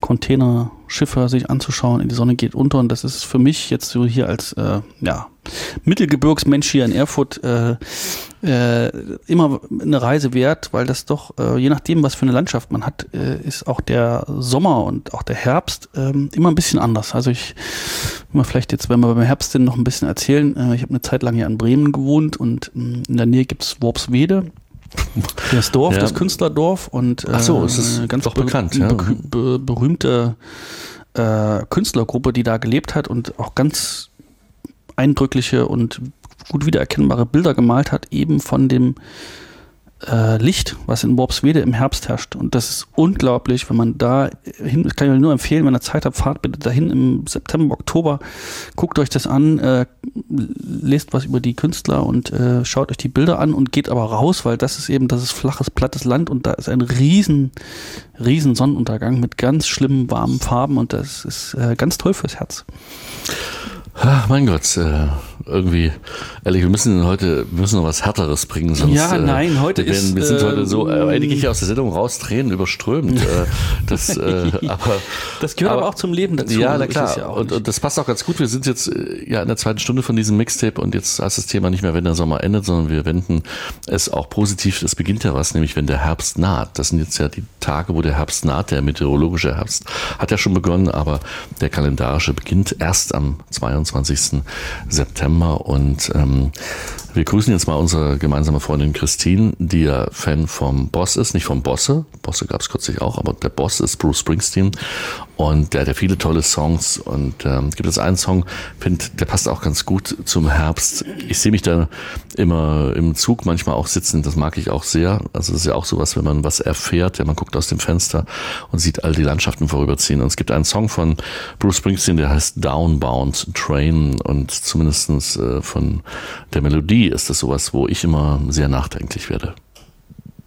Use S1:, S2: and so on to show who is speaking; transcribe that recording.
S1: Containerschiffe sich anzuschauen, in die Sonne geht unter. Und das ist für mich jetzt so hier als Mittelgebirgsmensch hier in Erfurt immer eine Reise wert, weil das doch, je nachdem, was für eine Landschaft man hat, ist auch der Sommer und auch der Herbst immer ein bisschen anders. Also vielleicht jetzt, wenn wir beim Herbst noch ein bisschen erzählen, ich habe eine Zeit lang hier in Bremen gewohnt und in der Nähe gibt's Worpswede. Das Dorf, das Künstlerdorf und
S2: es ist ganz doch bekannt,
S1: berühmte Künstlergruppe, die da gelebt hat und auch ganz eindrückliche und gut wiedererkennbare Bilder gemalt hat, eben von dem Licht, was in Worpswede im Herbst herrscht. Und das ist unglaublich, wenn man da hin, das kann ich euch nur empfehlen, wenn ihr Zeit habt, fahrt bitte dahin im September, Oktober, guckt euch das an, lest was über die Künstler und schaut euch die Bilder an und geht aber raus, weil das ist flaches, plattes Land und da ist ein riesen Sonnenuntergang mit ganz schlimmen, warmen Farben und das ist ganz toll fürs Herz.
S2: Ach, mein Gott, irgendwie, ehrlich, wir müssen noch was Härteres bringen, sonst.
S1: Ja, nein,
S2: wir sind heute so, eigentlich aus der Sendung raus, Tränen überströmt. Das
S1: gehört aber auch zum Leben dazu.
S2: Ja, na klar. Ja und das passt auch ganz gut. Wir sind jetzt in der zweiten Stunde von diesem Mixtape und jetzt heißt das Thema nicht mehr, wenn der Sommer endet, sondern wir wenden es auch positiv. Es beginnt ja was, nämlich wenn der Herbst naht. Das sind jetzt ja die Tage, wo der Herbst naht. Der meteorologische Herbst hat ja schon begonnen, aber der kalendarische beginnt erst am 22. September und wir grüßen jetzt mal unsere gemeinsame Freundin Christine, die ja Fan vom Boss ist, nicht vom Bosse gab es kürzlich auch, aber der Boss ist Bruce Springsteen und der hat ja viele tolle Songs und gibt es einen Song, der passt auch ganz gut zum Herbst. Ich sehe mich da immer im Zug manchmal auch sitzen, das mag ich auch sehr, also das ist ja auch sowas, wenn man was erfährt, man guckt aus dem Fenster und sieht all die Landschaften vorüberziehen und es gibt einen Song von Bruce Springsteen, der heißt Downbound Train und zumindestens von der Melodie ist das sowas, wo ich immer sehr nachdenklich werde.